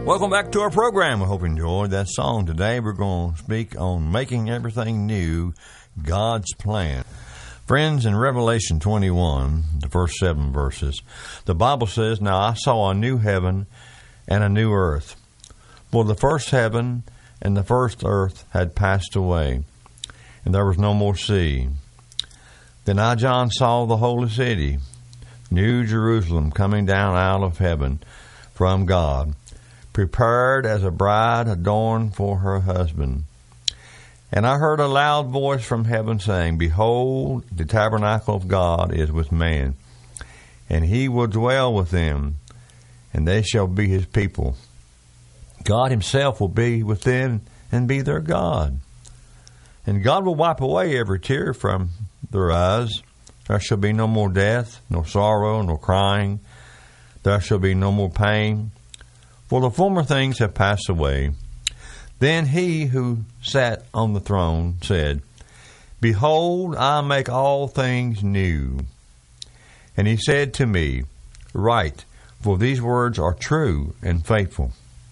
Welcome back to our program. I hope you enjoyed that song. Today we're going to speak on making everything new, God's plan. Friends, in Revelation 21, the first 7 verses, the Bible says, "Now I saw a new heaven and a new earth. For the first heaven and the first earth had passed away, and there was no more sea. Then I, John, saw the holy city, New Jerusalem, coming down out of heaven from God, prepared as a bride adorned for her husband. And I heard a loud voice from heaven saying, Behold, the tabernacle of God is with man, and he will dwell with them, and they shall be his people. God himself will be with them and be their God. And God will wipe away every tear from their eyes. There shall be no more death, nor sorrow, nor crying. There shall be no more pain, for the former things have passed away. Then he who sat on the throne said, Behold, I make all things new. And he said to me, Write, for these words are true and faithful.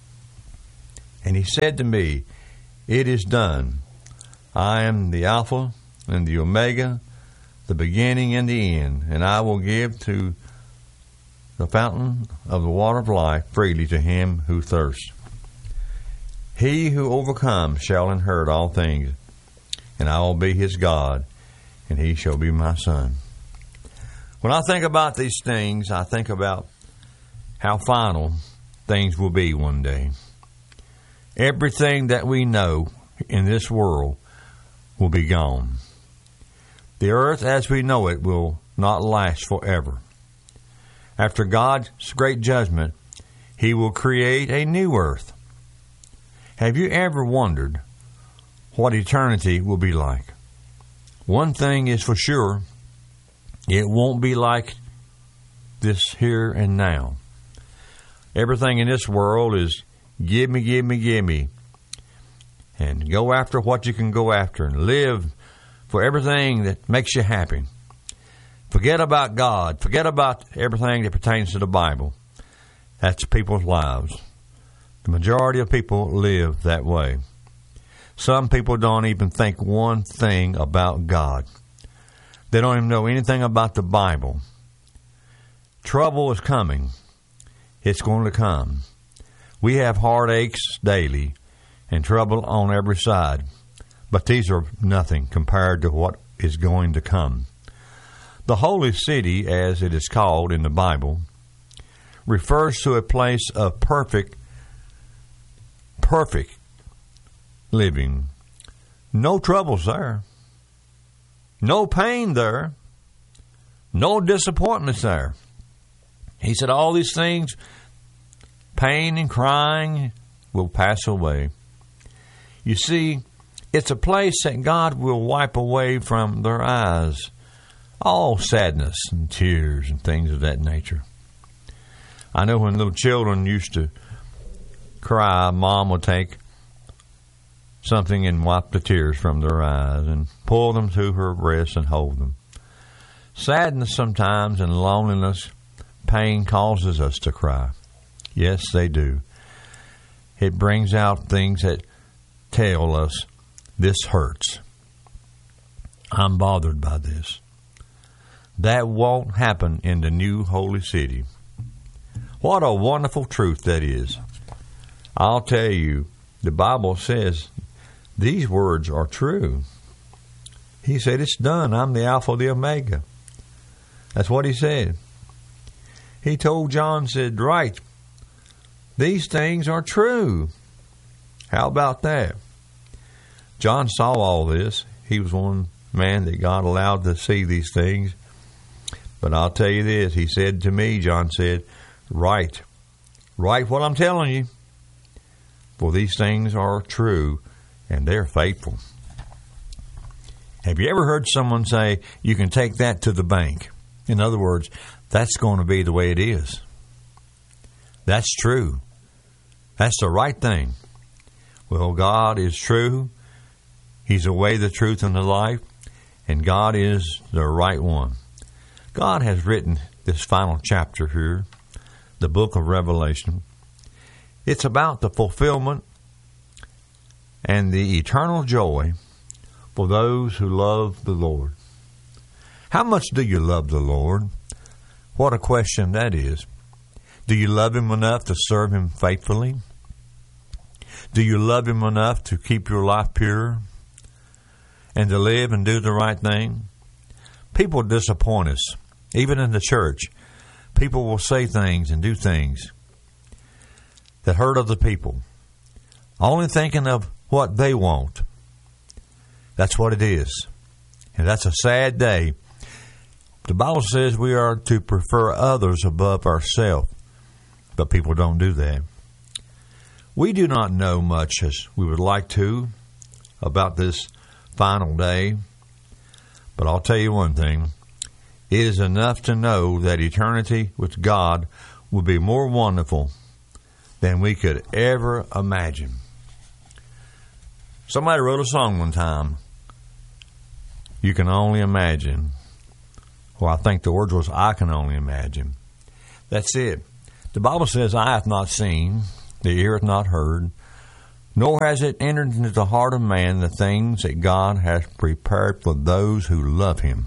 And he said to me, It is done. I am the Alpha and the Omega, the beginning and the end, and I will give to the fountain of the water of life freely to him who thirsts. He who overcomes shall inherit all things, and I will be his God, and he shall be my son." When I think about these things, I think about how final things will be one day. Everything that we know in this world will be gone. The earth as we know it will not last forever. After God's great judgment, he will create a new earth. Have you ever wondered what eternity will be like? One thing is for sure, it won't be like this here and now. Everything in this world is give me, give me, give me. And go after what you can go after and live for everything that makes you happy. Forget about God. Forget about everything that pertains to the Bible. That's people's lives. The majority of people live that way. Some people don't even think one thing about God. They don't even know anything about the Bible. Trouble is coming. It's going to come. We have heartaches daily and trouble on every side. But these are nothing compared to what is going to come. The holy city, as it is called in the Bible, refers to a place of perfect living. No troubles there. No pain there. No disappointments there. He said all these things, pain and crying, will pass away. You see, it's a place that God will wipe away from their eyes all sadness and tears and things of that nature. I know when little children used to cry, Mom would take something and wipe the tears from their eyes and pull them to her breast and hold them. Sadness sometimes and loneliness, pain causes us to cry. Yes, they do. It brings out things that tell us this hurts. I'm bothered by this. That won't happen in the new holy city. What a wonderful truth that is. I'll tell you, the Bible says these words are true. He said, it's done. I'm the Alpha, the Omega. That's what he said. He told John, said, Right, these things are true. How about that? John saw all this. He was one man that God allowed to see these things. But I'll tell you this, he said to me, John said, Write what I'm telling you, for these things are true, and they're faithful. Have you ever heard someone say, you can take that to the bank? In other words, that's going to be the way it is. That's true. That's the right thing. Well, God is true. He's the way, the truth, and the life, and God is the right one. God has written this final chapter here, the book of Revelation, It's about the fulfillment and the eternal joy for those who love the Lord. How much do you love the Lord? What a question that is. Do you love Him enough to serve Him faithfully? Do you love Him enough to keep your life pure and to live and do the right thing? People disappoint us, even in the church. People will say things and do things that hurt other people, only thinking of what they want. That's what it is. And that's a sad day. The Bible says we are to prefer others above ourselves, but people don't do that. We do not know much as we would like to about this final day, but I'll tell you one thing. It is enough to know that eternity with God will be more wonderful than we could ever imagine. Somebody wrote a song one time, You Can Only Imagine. Well, I think the words was, I can only imagine. That's it. The Bible says, eye hath not seen, the ear hath not heard, nor has it entered into the heart of man the things that God has prepared for those who love Him.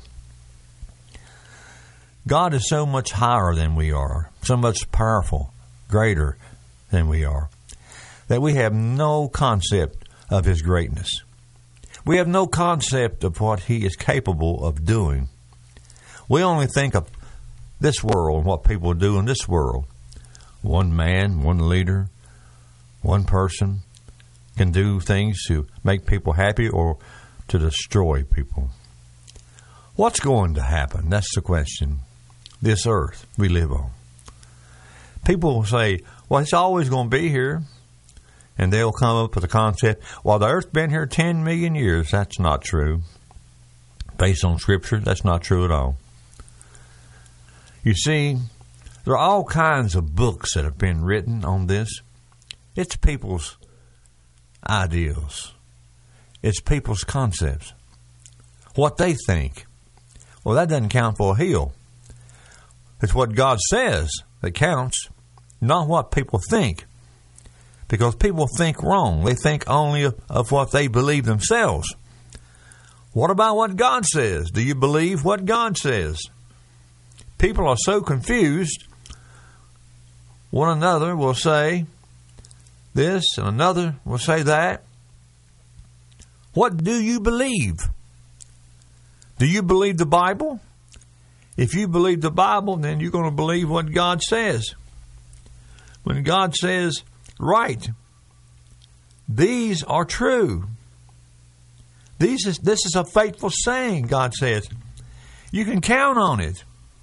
God is so much higher than we are, so much powerful, greater than we are, that we have no concept of His greatness. We have no concept of what He is capable of doing. We only think of this world and what people do in this world. One man, one leader, one person can do things to make people happy or to destroy people. What's going to happen? That's the question. This earth we live on. People will say, well, it's always going to be here. And they'll come up with the concept, well, the earth's been here 10 million years. That's not true. Based on Scripture, that's not true at all. You see, there are all kinds of books that have been written on this. It's people's ideals. It's people's concepts. What they think. Well, that doesn't count for a hill. It's what God says that counts, not what people think. Because people think wrong. They think only of what they believe themselves. What about what God says? Do you believe what God says? People are so confused. One another will say this and another will say that. What do you believe? Do you believe the Bible? If you believe the Bible, then you're going to believe what God says. When God says, right, these are true. This is a faithful saying, God says. You can count on it.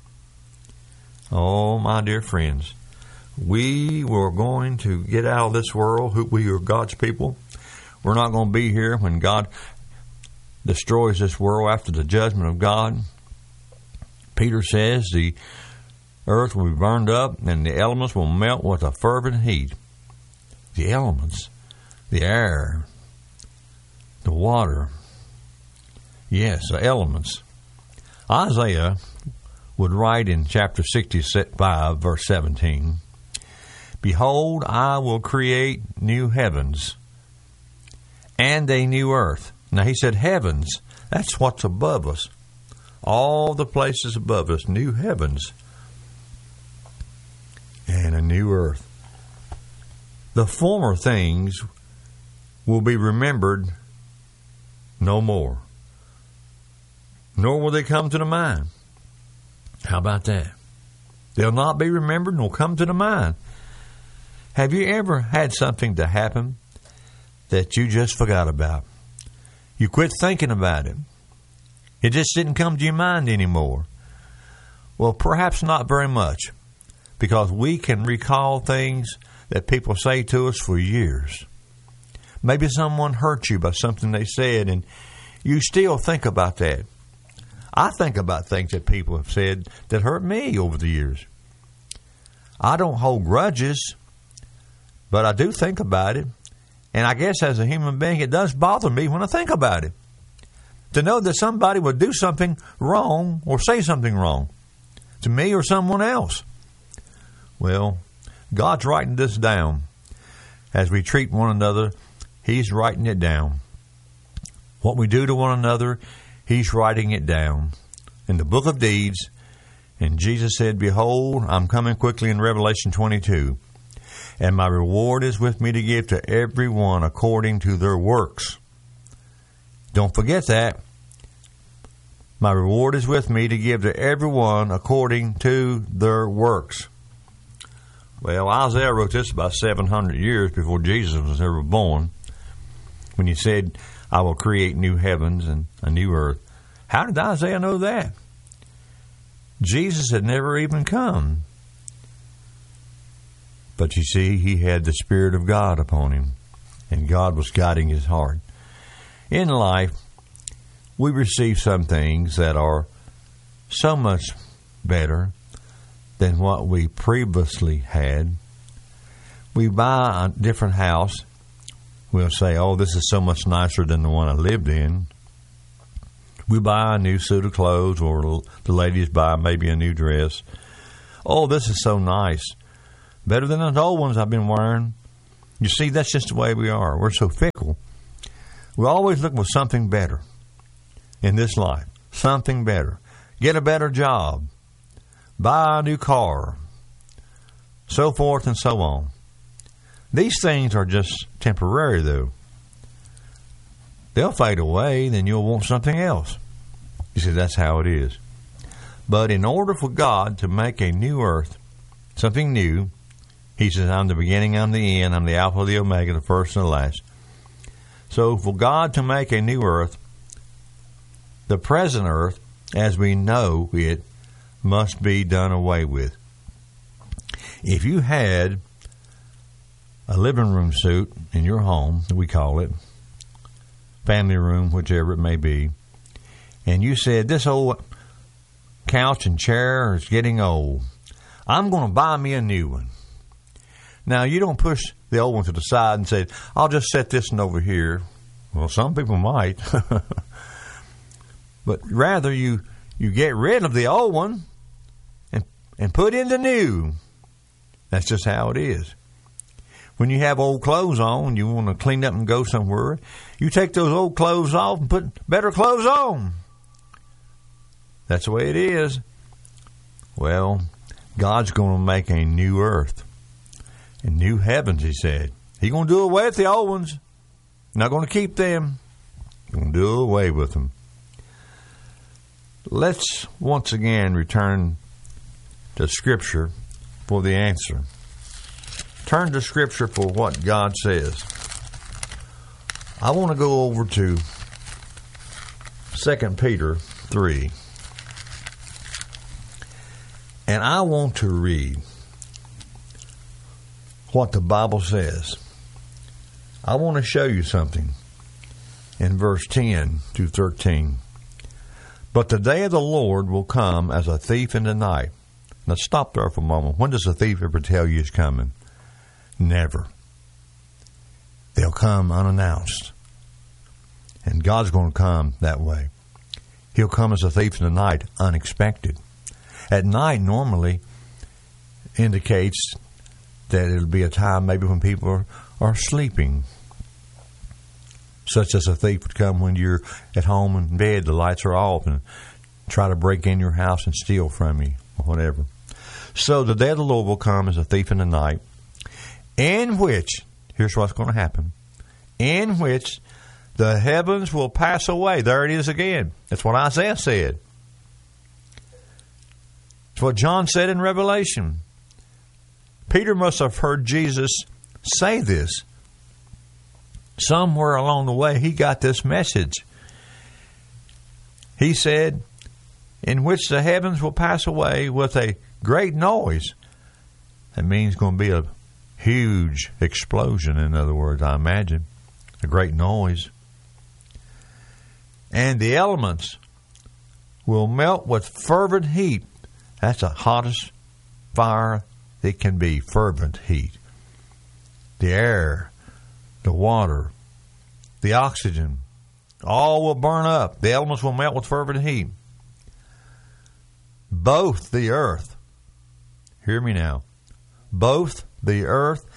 Oh, my dear friends, we were going to get out of this world. We are God's people. We're not going to be here when God destroys this world after the judgment of God. Peter says the earth will be burned up and the elements will melt with a fervent heat. The elements, the air, the water. Yes, the elements. Isaiah would write in chapter 65, verse 17, Behold, I will create new heavens and a new earth. Now, he said heavens. That's what's above us. All the places above us, new heavens and a new earth. The former things will be remembered no more, nor will they come to the mind. How about that? They'll not be remembered nor come to the mind. Have you ever had something to happen that you just forgot about? You quit thinking about it. It just didn't come to your mind anymore. Well, perhaps not very much, because we can recall things that people say to us for years. Maybe someone hurt you by something they said, and you still think about that. I think about things that people have said that hurt me over the years. I don't hold grudges, but I do think about it. And I guess as a human being, it does bother me when I think about it. To know that somebody would do something wrong or say something wrong to me or someone else. Well, God's writing this down. as we treat one another, He's writing it down. What we do to one another, He's writing it down in the book of deeds. And Jesus said, "Behold, I'm coming quickly," in Revelation 22. "And my reward is with me to give to everyone according to their works." Don't forget that. My reward is with me to give to everyone according to their works. Well, Isaiah wrote this about 700 years before Jesus was ever born, when he said, "I will create new heavens and a new earth." How did Isaiah know that? Jesus had never even come. But you see, he had the Spirit of God upon him, and God was guiding his heart. In life, we receive some things that are so much better than what we previously had. We buy a different house. We'll say, "Oh, this is so much nicer than the one I lived in." We buy a new suit of clothes, or the ladies buy maybe a new dress. "Oh, this is so nice. Better than the old ones I've been wearing." You see, that's just the way we are. We're so fickle. We always look for something better in this life. Something better. Get a better job. Buy a new car. So forth and so on. These things are just temporary, though. They'll fade away, then you'll want something else. You see, that's how it is. But in order for God to make a new earth, something new, He says, "I'm the beginning, I'm the end, I'm the Alpha, the Omega, the first and the last." So for God to make a new earth, the present earth, as we know it, must be done away with. If you had a living room suite in your home, we call it, family room, whichever it may be, and you said, "This old couch and chair is getting old. I'm going to buy me a new one." Now, you don't push the old one to the side and say, "I'll just set this one over here." Well, some people might. But rather, you get rid of the old one and put in the new. That's just how it is. When you have old clothes on, you want to clean up and go somewhere, you take those old clothes off and put better clothes on. That's the way it is. Well, God's going to make a new earth and new heavens, He said. He's going to do away with the old ones. Not going to keep them. He's going to do away with them. Let's once again return to Scripture for the answer. Turn to Scripture for what God says. I want to go over to 2 Peter 3. And I want to read what the Bible says. I want to show you something in verse 10 to 13. "But the day of the Lord will come as a thief in the night." Now stop there for a moment. When does a thief ever tell you he's coming? Never. They'll come unannounced. And God's going to come that way. He'll come as a thief in the night, unexpected. At night normally indicates that it'll be a time maybe when people are sleeping. Such as a thief would come when you're at home in bed, the lights are off, and try to break in your house and steal from you, or whatever. So the day of the Lord will come as a thief in the night, in which, here's what's going to happen, in which the heavens will pass away. There it is again. That's what Isaiah said. It's what John said in Revelation. Peter must have heard Jesus say this. Somewhere along the way, he got this message. He said, "In which the heavens will pass away with a great noise." That means going to be a huge explosion, in other words, I imagine. A great noise. "And the elements will melt with fervent heat." That's the hottest fire it can be, fervent heat. The air, the water, the oxygen, all will burn up. The elements will melt with fervent heat. "Both the earth," hear me now, "both the earth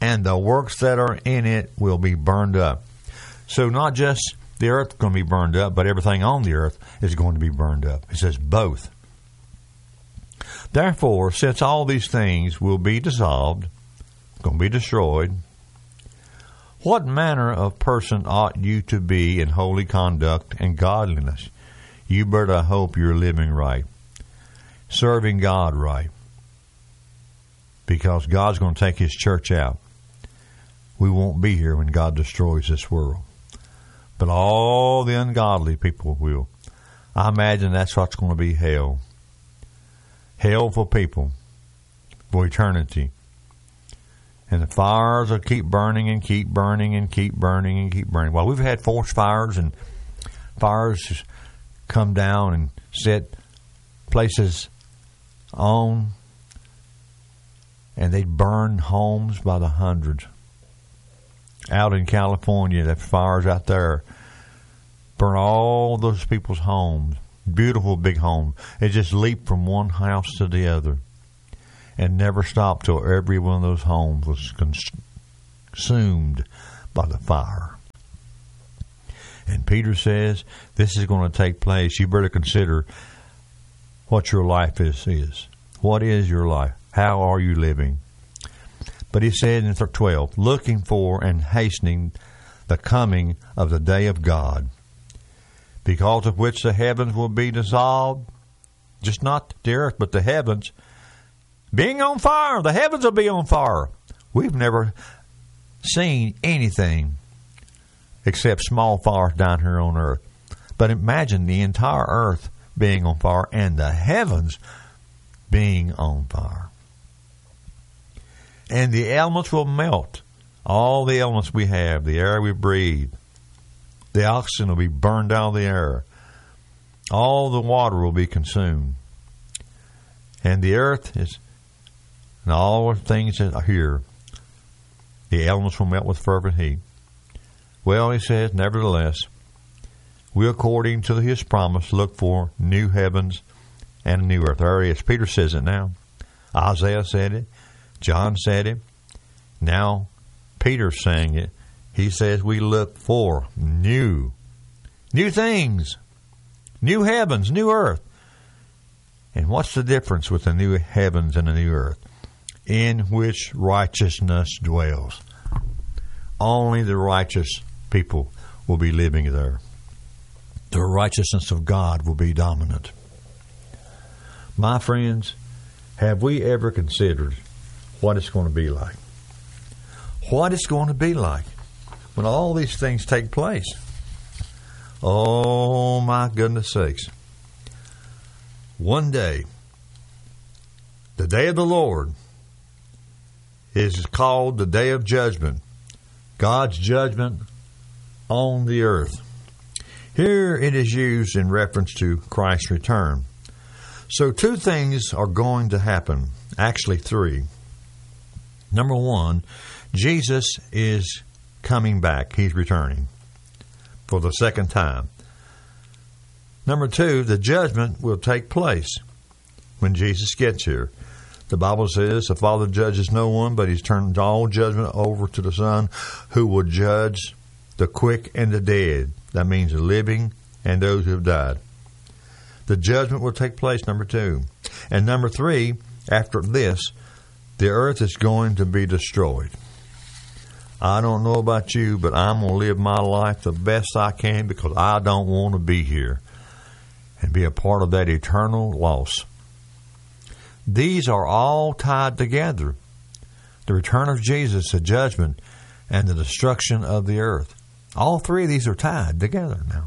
and the works that are in it will be burned up. So not just the earth is going to be burned up, but everything on the earth is going to be burned up. It says both. Therefore, since all these things will be dissolved, going to be destroyed, what manner of person ought you to be in holy conduct and godliness? You better hope you're living right, serving God right, because God's going to take His church out. We won't be here when God destroys this world, but all the ungodly people will. I imagine that's what's going to be hell. Hell for people, for eternity. And the fires will keep burning and keep burning and keep burning and keep burning. Well, we've had forest fires, and fires come down and set places on, and they burn homes by the hundreds. Out in California, that fires out there burn all those people's homes. Beautiful big homes. It just leaped from one house to the other and never stopped till every one of those homes was consumed by the fire. And Peter says, this is going to take place. You better consider what your life is. What is your life? How are you living? But he said in 12, looking for and hastening the coming of the day of God, because of which the heavens will be dissolved, just not the earth, but the heavens, being on fire. The heavens will be on fire. We've never seen anything except small fires down here on earth. But imagine the entire earth being on fire and the heavens being on fire. And the elements will melt. All the elements we have, the air we breathe, the oxygen will be burned out of the air. All the water will be consumed. And the earth is, and all the things that are here, the elements will melt with fervent heat. Well, he says, nevertheless, we, according to His promise, look for new heavens and a new earth. There it is. Peter says it now. Isaiah said it. John said it. Now Peter's saying it. He says we look for new things, new heavens, new earth. And what's the difference with the new heavens and the new earth? In which righteousness dwells. Only the righteous people will be living there. The righteousness of God will be dominant. My friends, have we ever considered what it's going to be like? What it's going to be like when all these things take place. Oh, my goodness sakes. One day, the day of the Lord is called the day of judgment. God's judgment on the earth. Here it is used in reference to Christ's return. So two things are going to happen. Actually, three. Number one, Jesus is coming back. He's returning for the second time. Number two, the judgment will take place when Jesus gets here. The Bible says the Father judges no one, but He's turned all judgment over to the Son, who will judge the quick and the dead. That means the living and those who have died. The judgment will take place, number two. And number three, after this, the earth is going to be destroyed. I don't know about you, but I'm going to live my life the best I can because I don't want to be here and be a part of that eternal loss. These are all tied together. The return of Jesus, the judgment, and the destruction of the earth. All three of these are tied together now.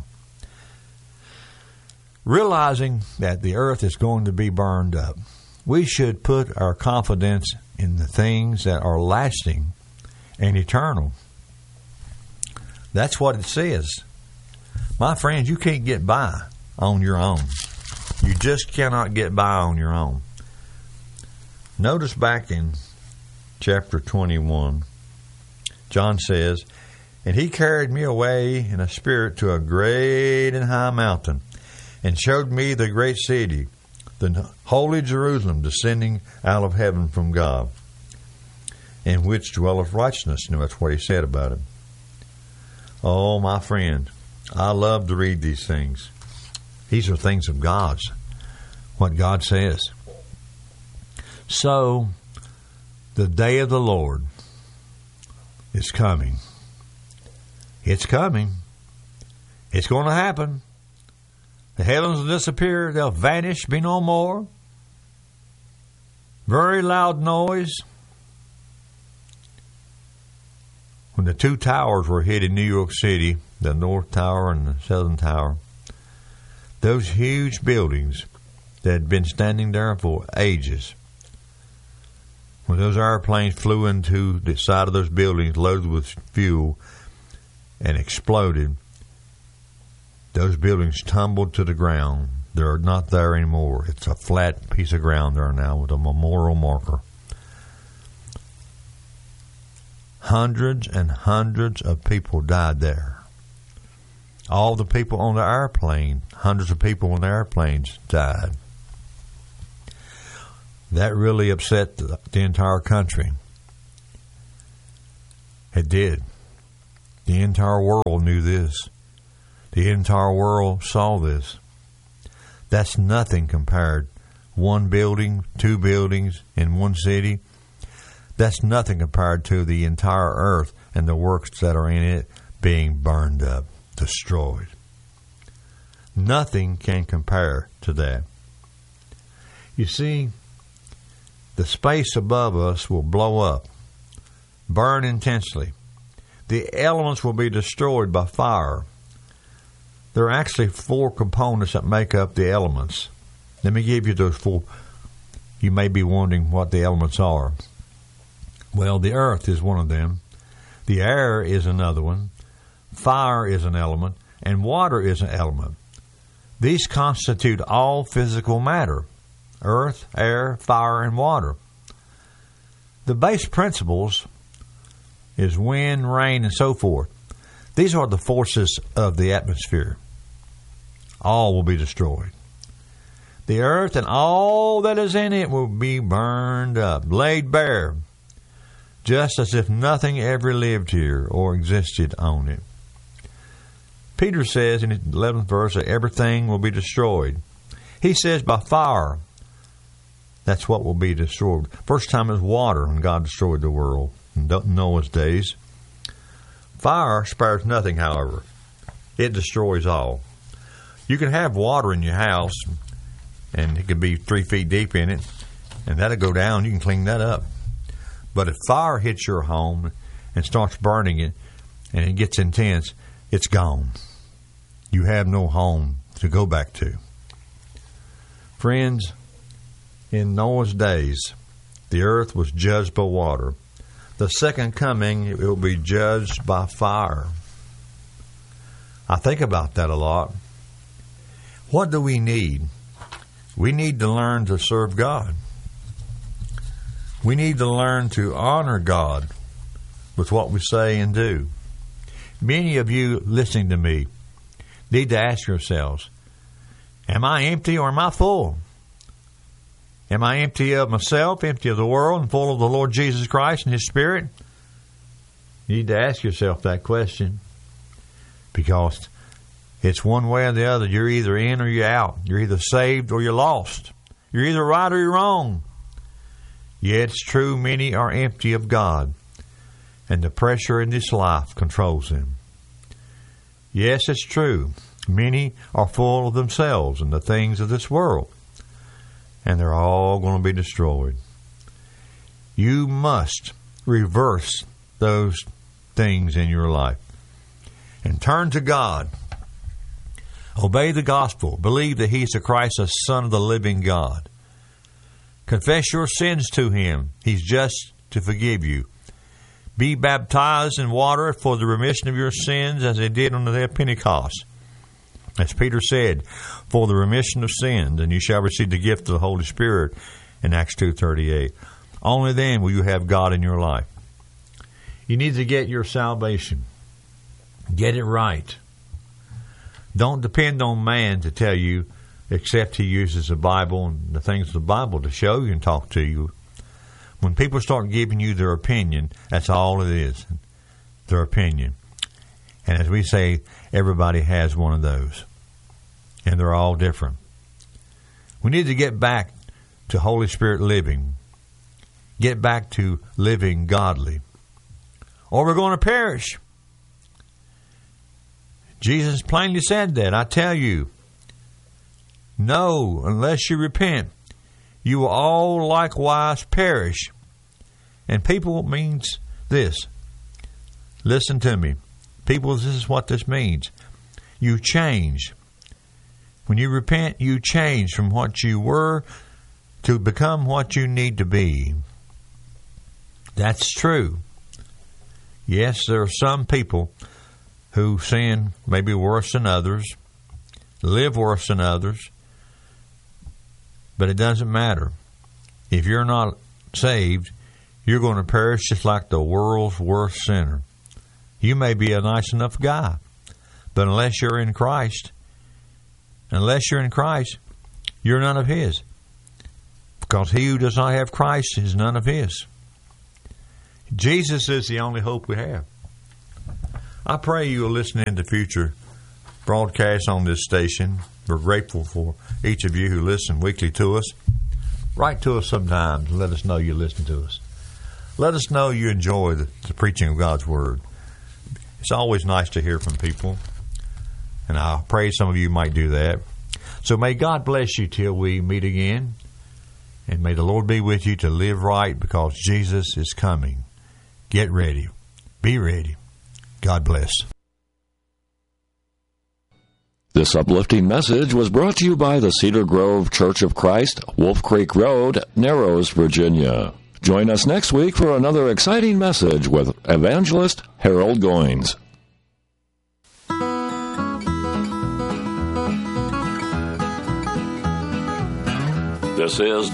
Realizing that the earth is going to be burned up, we should put our confidence in the things that are lasting and eternal. That's what it says. My friends, you can't get by on your own. You just cannot get by on your own. Notice back in chapter 21, John says, "And He carried me away in a spirit to a great and high mountain, and showed me the great city, the holy Jerusalem, descending out of heaven from God." in which dwelleth righteousness. You know, that's what he said about him. Oh, my friend, I love to read these things. These are things of God's, what God says. So, the day of the Lord is coming. It's coming. It's going to happen. The heavens will disappear. They'll vanish, be no more. Very loud noise. When the two towers were hit in New York City, the North Tower and the Southern Tower, those huge buildings that had been standing there for ages, when those airplanes flew into the side of those buildings loaded with fuel and exploded, those buildings tumbled to the ground. They're not there anymore. It's a flat piece of ground there now with a memorial marker. Hundreds and hundreds of people died there. All the people on the airplane, hundreds of people on the airplanes died. That really upset the entire country. It did. The entire world knew this. The entire world saw this. That's nothing compared. One building, two buildings in one city. That's nothing compared to the entire earth and the works that are in it being burned up, destroyed. Nothing can compare to that. You see, the space above us will blow up, burn intensely. The elements will be destroyed by fire. There are actually 4 components that make up the elements. Let me give you those 4. You may be wondering what the elements are. Well, the earth is one of them. The air is another one. Fire is an element. And water is an element. These constitute all physical matter. Earth, air, fire, and water. The base principles is wind, rain, and so forth. These are the forces of the atmosphere. All will be destroyed. The earth and all that is in it will be burned up, laid bare, just as if nothing ever lived here or existed on it. Peter says in the 11th verse that everything will be destroyed. He says by fire, that's what will be destroyed. First time it was water when God destroyed the world in Noah's days. Fire spares nothing, however. It destroys all. You can have water in your house, and it could be 3 feet deep in it, and that'll go down. You can clean that up. But if fire hits your home and starts burning it, and it gets intense, it's gone. You have no home to go back to. Friends, in Noah's days, the earth was judged by water. The second coming, it will be judged by fire. I think about that a lot. What do we need? We need to learn to serve God. We need to learn to honor God with what we say and do. Many of you listening to me need to ask yourselves, am I empty or am I full? Am I empty of myself, empty of the world, and full of the Lord Jesus Christ and His Spirit? You need to ask yourself that question, because it's one way or the other. You're either in or you're out. You're either saved or you're lost. You're either right or you're wrong. Yet it's true, many are empty of God, and the pressure in this life controls them. Yes, it's true. Many are full of themselves and the things of this world, and they're all going to be destroyed. You must reverse those things in your life and turn to God. Obey the gospel. Believe that He's the Christ, the Son of the living God. Confess your sins to Him. He's just to forgive you. Be baptized in water for the remission of your sins, as they did on the day of Pentecost. As Peter said, for the remission of sins, and you shall receive the gift of the Holy Spirit in Acts 2:38. Only then will you have God in your life. You need to get your salvation. Get it right. Don't depend on man to tell you, except he uses the Bible and the things of the Bible to show you and talk to you. When people start giving you their opinion, that's all it is, their opinion. And as we say, everybody has one of those. And they're all different. We need to get back to Holy Spirit living. Get back to living godly. Or we're going to perish. Jesus plainly said that. I tell you, no, unless you repent, you will all likewise perish. And people means this. Listen to me. People, this is what this means. You change. When you repent, you change from what you were to become what you need to be. That's true. Yes, there are some people who sin maybe worse than others, live worse than others, but it doesn't matter. If you're not saved, you're going to perish just like the world's worst sinner. You may be a nice enough guy, but unless you're in Christ, you're none of His. Because he who does not have Christ is none of His. Jesus is the only hope we have. I pray you will listen in to future broadcasts on this station. We're grateful for each of you who listen weekly to us. Write to us sometimes and let us know you listen to us. Let us know you enjoy the preaching of God's Word. It's always nice to hear from people, and I pray some of you might do that. So may God bless you till we meet again, and may the Lord be with you to live right because Jesus is coming. Get ready. Be ready. God bless. This uplifting message was brought to you by the Cedar Grove Church of Christ, Wolf Creek Road, Narrows, Virginia. Join us next week for another exciting message with evangelist Harold Goins. This is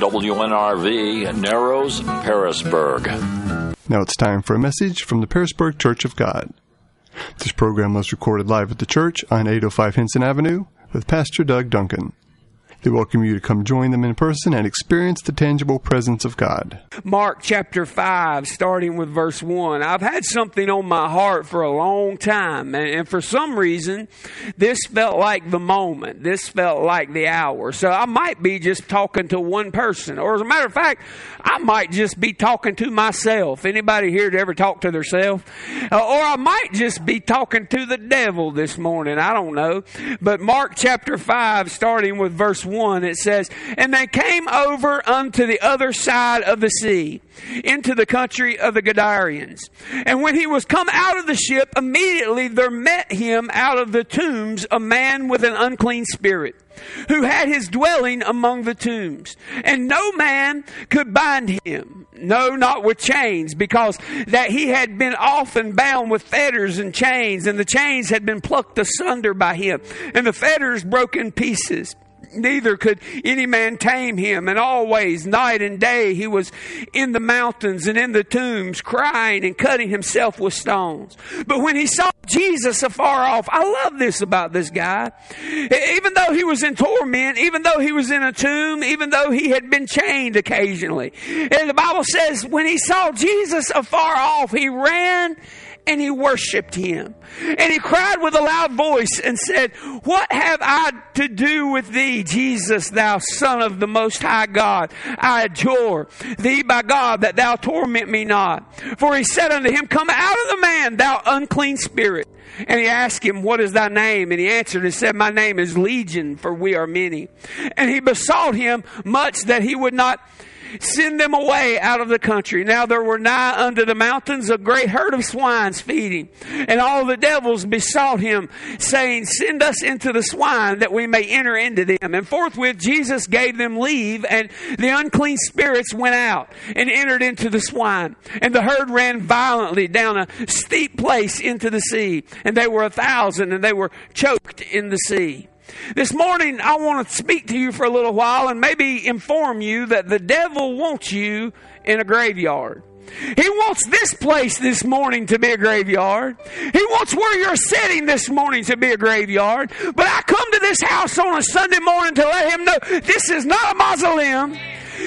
WNRV, Narrows, Harrisburg. Now it's time for a message from the Harrisburg Church of God. This program was recorded live at the church on 805 Henson Avenue with Pastor Doug Duncan. They welcome you to come join them in person and experience the tangible presence of God. Mark chapter 5, starting with verse 1. I've had something on my heart for a long time, and for some reason, this felt like the moment. This felt like the hour. So I might be just talking to one person, or as a matter of fact, I might just be talking to myself. Anybody here to ever talk to themselves? Or I might just be talking to the devil this morning. I don't know. But Mark chapter 5, starting with verse 1, it says, "And they came over unto the other side of the sea, into the country of the Gadareans. And when he was come out of the ship, immediately there met him out of the tombs a man with an unclean spirit, who had his dwelling among the tombs. And no man could bind him, no, not with chains, because that he had been often bound with fetters and chains, and the chains had been plucked asunder by him, and the fetters broke in pieces. Neither could any man tame him. And always, night and day, he was in the mountains and in the tombs, crying and cutting himself with stones. But when he saw Jesus afar off," I love this about this guy, "even though he was in torment, even though he was in a tomb, even though he had been chained occasionally." And the Bible says, when he saw Jesus afar off, he ran and he worshipped him. And he cried with a loud voice and said, "What have I to do with thee, Jesus, thou Son of the Most High God? I adjure thee by God that thou torment me not." For he said unto him, "Come out of the man, thou unclean spirit." And he asked him, "What is thy name?" And he answered and said, "My name is Legion, for we are many." And he besought him much that he would not send them away out of the country. Now there were nigh unto the mountains a great herd of swine feeding. And all the devils besought him, saying, "Send us into the swine, that we may enter into them." And forthwith Jesus gave them leave, and the unclean spirits went out and entered into the swine. And the herd ran violently down a steep place into the sea. And they were 1,000, and they were choked in the sea. This morning, I want to speak to you for a little while and maybe inform you that the devil wants you in a graveyard. He wants this place this morning to be a graveyard. He wants where you're sitting this morning to be a graveyard. But I come to this house on a Sunday morning to let him know this is not a mausoleum.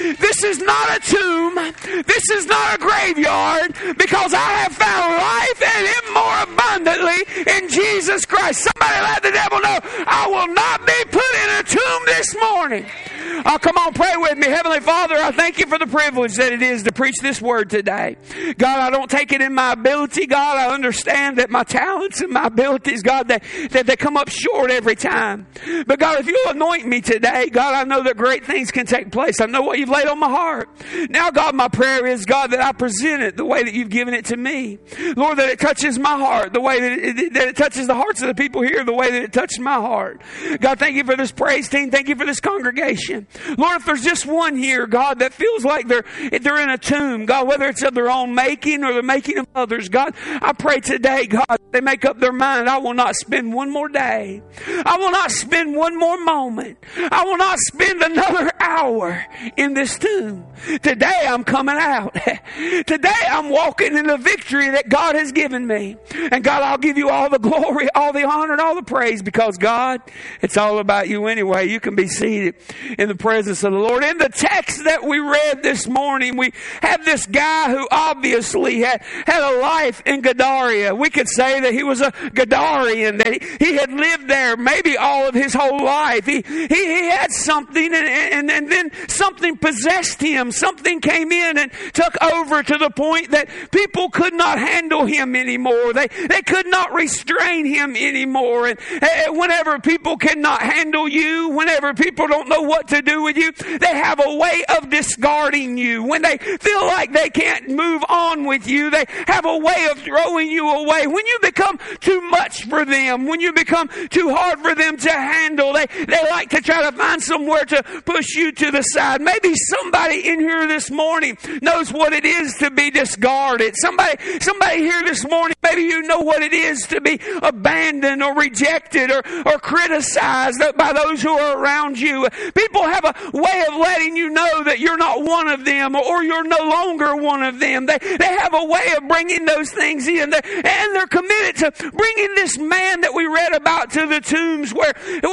This is not a tomb. This is not a graveyard, because I have found life and it more abundantly in Jesus Christ. Somebody let the devil know, I will not be put in a tomb this morning. Oh, come on, pray with me. Heavenly Father, I thank you for the privilege that it is to preach this word today. God, I don't take it in my ability. God, I understand that my talents and my abilities, God, that they come up short every time. But God, if you'll anoint me today, God, I know that great things can take place. I know what you've laid on my heart. Now, God, my prayer is, God, that I present it the way that you've given it to me. Lord, that it touches my heart the way that it touches the hearts of the people here, the way that it touched my heart. God, thank you for this praise team. Thank you for this congregation. Lord, if there's just one here, God, that feels like they're in a tomb, God, whether it's of their own making or the making of others, God, I pray today, God, they make up their mind, I will not spend one more day. I will not spend one more moment. I will not spend another hour in this tomb. Today I'm coming out. Today I'm walking in the victory that God has given me. And God, I'll give you all the glory, all the honor, and all the praise, because God, it's all about you anyway. You can be seated in the presence of the Lord. In the text that we read this morning, we have this guy who obviously had a life in Gadara. We could say that he was a Gadarian, that he had lived there maybe all of his whole life. He had something, and then something possessed him. Something came in and took over to the point that people could not handle him anymore. They could not restrain him anymore. And whenever people cannot handle you, whenever people don't know what to do with you, they have a way of discarding you. When they feel like they can't move on with you, they have a way of throwing you away. When you become too much for them, when you become too hard for them to handle, they like to try to find somewhere to push you to the side. Maybe somebody in here this morning knows what it is to be discarded. Somebody here this morning, maybe you know what it is to be abandoned or rejected or criticized by those who are around you. People have a way of letting you know that you're not one of them, or you're no longer one of them. They have a way of bringing those things in, and they're committed to bringing this man that we read about to the tombs where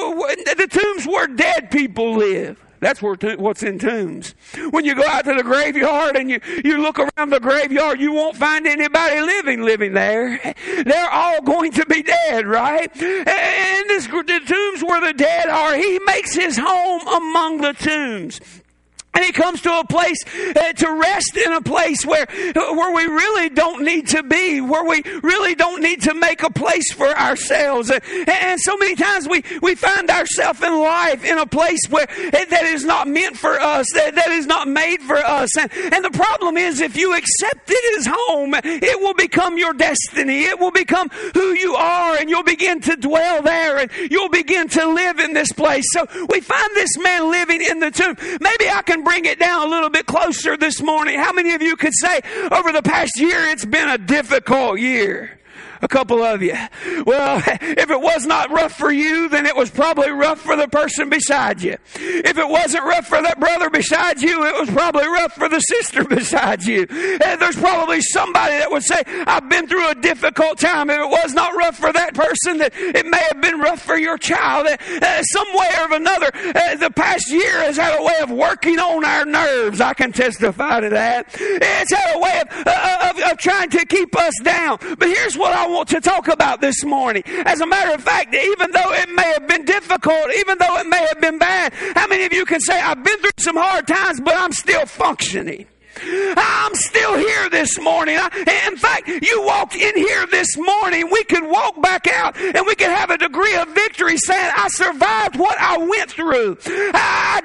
dead people live. That's what's in tombs. When you go out to the graveyard and you look around the graveyard, you won't find anybody living there. They're all going to be dead, right? And the tombs where the dead are, he makes his home among the tombs. And he comes to a place to rest in a place where we really don't need to be, where we really don't need to make a place for ourselves. And so many times we find ourselves in life in a place where that is not meant for us, that is not made for us. And the problem is, if you accept it as home, it will become your destiny. It will become who you are, and you'll begin to dwell there, and you'll begin to live in this place. So we find this man living in the tomb. Maybe I can bring it down a little bit closer this morning. How many of you could say over the past year it's been a difficult year? A couple of you. Well, if it was not rough for you, then it was probably rough for the person beside you. If it wasn't rough for that brother beside you, it was probably rough for the sister beside you. And there's probably somebody that would say, I've been through a difficult time. If it was not rough for that person, that it may have been rough for your child. Some way or another, the past year has had a way of working on our nerves. I can testify to that. It's had a way of trying to keep us down. But here's what I want to talk about this morning. As a matter of fact, even though it may have been difficult, even though it may have been bad, how many of you can say, I've been through some hard times, but I'm still functioning? I'm still here this morning. In fact, you walked in here this morning. We could walk back out and we could have a degree of victory saying, I survived what I went through. I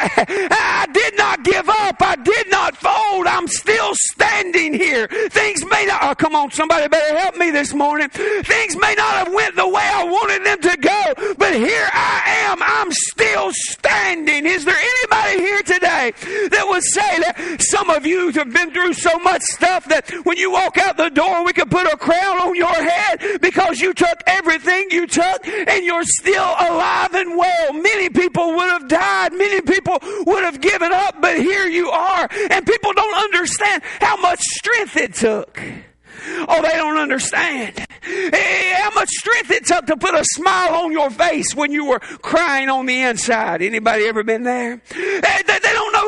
did not give up. I did not fold. I'm still standing here. Things may not, oh, come on, somebody better help me this morning. Things may not have went the way I wanted them to go, but here I am. I'm still standing. Is there anybody here today that would say that some of you have been through so much stuff that when you walk out the door, we could put a crown on your head because you took everything you took and you're still alive and well? Many people would have died. Many people would have given up, but here you are. And people don't understand how much strength it took. Oh, they don't understand how much strength it took to put a smile on your face when you were crying on the inside. Anybody ever been there? They don't know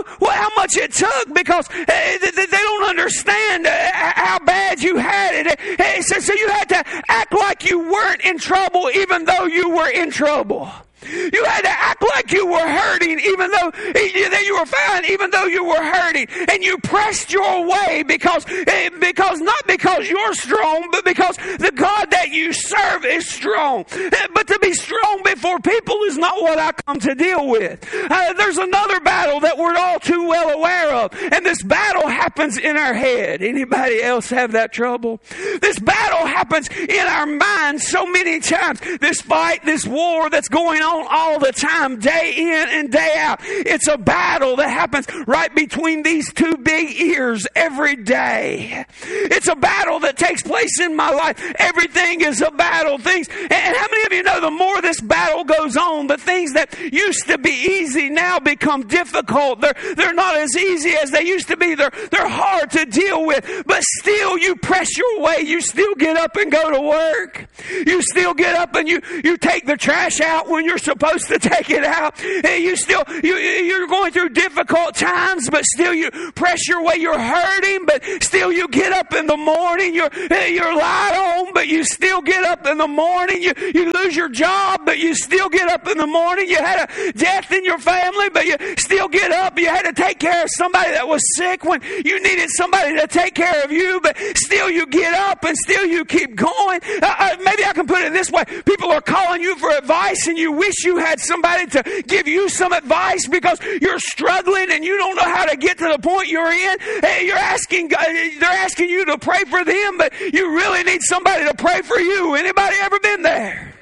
know how much it took because they don't understand how bad you had it. So you had to act like you weren't in trouble even though you were in trouble. You had to act like you were hurting even though that you were fine, even though you were hurting. And you pressed your way because not because you're strong, but because the God that you serve is strong. But to be strong before people is not what I come to deal with. There's another battle that we're all too well aware of. And this battle happens in our head. Anybody else have that trouble? This battle happens in our minds so many times. This fight, this war that's going on all the time, day in and day out. It's a battle that happens right between these two big ears every day. It's a battle that takes place in my life. Everything is a battle. And how many of you know the more this battle goes on, the things that used to be easy now become difficult. They're not as easy as they used to be. They're hard to deal with. But still you press your way. You still get up and go to work. You still get up and you take the trash out when you're supposed to take it out. You're going through difficult times, but still you press your way. You're hurting, but still you get up in the morning. You're lied on, but you still get up in the morning. You lose your job, but you still get up in the morning. You had a death in your family, but you still get up. You had to take care of somebody that was sick when you needed somebody to take care of you, but still you get up and still you keep going. Maybe I can put it this way. People are calling you for advice and you wish you had somebody to give you some advice because you're struggling and you don't know how to get to the point you're in. They're asking you to pray for them, but you really need somebody to pray for you. Anybody ever been there?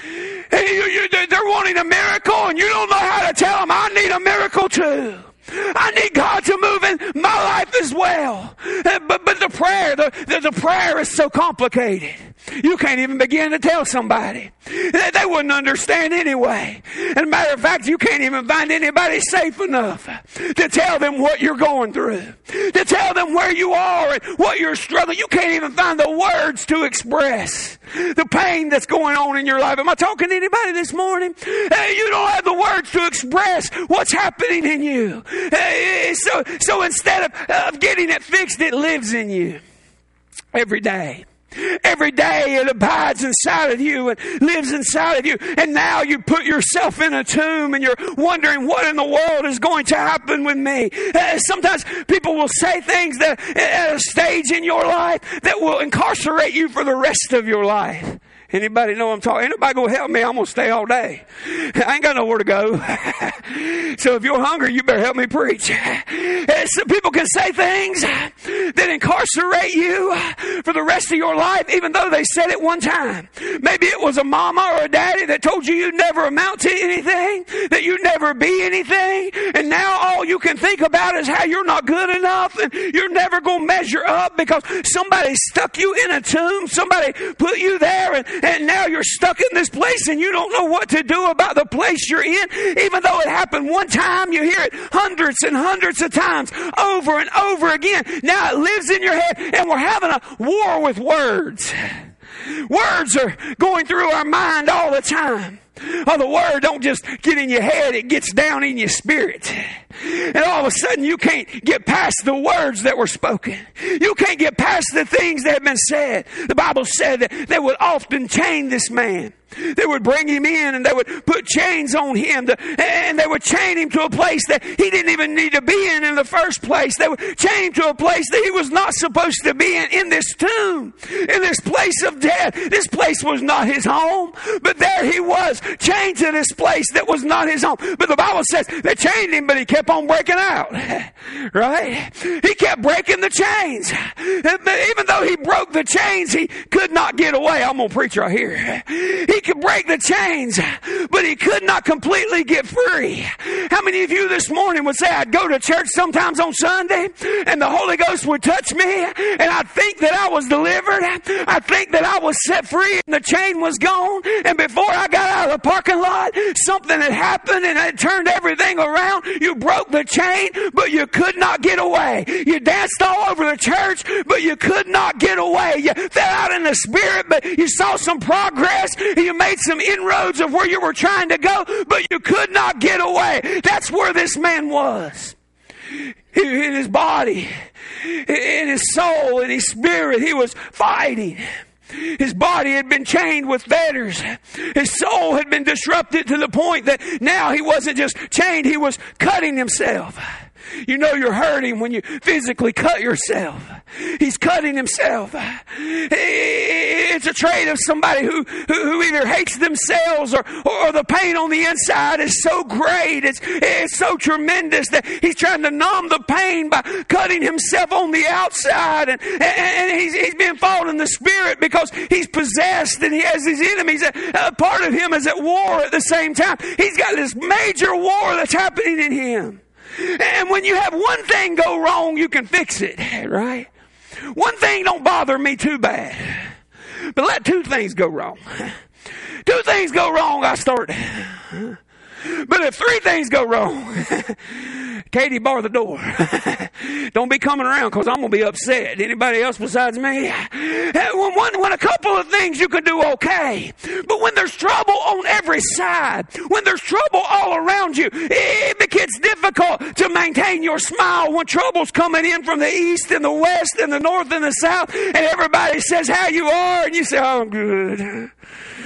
They're wanting a miracle and you don't know how to tell them, I need a miracle too. I need God to move in my life as well. But the prayer is so complicated. You can't even begin to tell somebody. They wouldn't understand anyway. And a matter of fact, you can't even find anybody safe enough to tell them what you're going through, to tell them where you are and what you're struggling. You can't even find the words to express the pain that's going on in your life. Am I talking to anybody this morning? You don't have the words to express what's happening in you. So instead of getting it fixed, it lives in you every day. Every day it abides inside of you and lives inside of you. And now you put yourself in a tomb and you're wondering what in the world is going to happen with me. Sometimes people will say things that at a stage in your life that will incarcerate you for the rest of your life. Anybody know I'm talking? Anybody go help me? I'm going to stay all day. I ain't got nowhere to go. So if you're hungry, you better help me preach. So people can say things that incarcerate you for the rest of your life, even though they said it one time. Maybe it was a mama or a daddy that told you you'd never amount to anything, that you'd never be anything. And now all you can think about is how you're not good enough and you're never going to measure up because somebody stuck you in a tomb. Somebody put you there and now you're stuck in this place and you don't know what to do about the place you're in. Even though it happened one time, you hear it hundreds and hundreds of times over and over again. Now it lives in your head and we're having a war with words. Words are going through our mind all the time. Oh, the word don't just get in your head, it gets down in your spirit. And all of a sudden you can't get past the words that were spoken. You can't get past the things that have been said. The Bible said that they would often chain this man. They would bring him in and they would put chains on him and they would chain him to a place that he didn't even need to be in the first place. They would chain him to a place that he was not supposed to be in this tomb, in this place of death. This place was not his home, but there he was, chained to this place that was not his home. But the Bible says they chained him, but he kept on breaking out, right? He kept breaking the chains. Even though he broke the chains, he could not get away. I'm going to preach right here. He could break the chains, but he could not completely get free. How many of you this morning would say, I'd go to church sometimes on Sunday and the Holy Ghost would touch me and I'd think that I was delivered. I'd think that I was set free and the chain was gone. And before I got out of the parking lot, something had happened and it turned everything around. You broke the chain, but you could not get away. You danced all over the church, but you could not get away. You fell out in the spirit, but you saw some progress. You made some inroads of where you were trying to go, but you could not get away. That's where this man was. In his body, in his soul, in his spirit, he was fighting. His body had been chained with fetters. His soul had been disrupted to the point that now he wasn't just chained, he was cutting himself. You know you're hurting when you physically cut yourself. He's cutting himself. It's a trait of somebody who either hates themselves or the pain on the inside is so great. It's so tremendous that he's trying to numb the pain by cutting himself on the outside. And he's being fought in the spirit because he's possessed and he has these enemies. A part of him is at war at the same time. He's got this major war that's happening in him. And when you have one thing go wrong, you can fix it, right? One thing don't bother me too bad. But let two things go wrong. Two things go wrong, I start. But if three things go wrong, Katie, bar the door. Don't be coming around because I'm going to be upset. Anybody else besides me? When a couple of things you can do okay. But when there's trouble on every side, when there's trouble all around you, it gets difficult to maintain your smile when trouble's coming in from the east and the west and the north and the south. And everybody says how you are and you say, oh, I'm good.